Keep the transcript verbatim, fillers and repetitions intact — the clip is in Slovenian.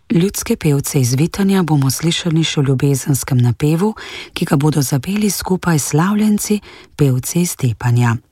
Ljudske pevce iz Vitanja bomo slišali še v ljubezenskem napevu, ki ga bodo zapeli skupaj slavljenci, pevci iz Tepanja.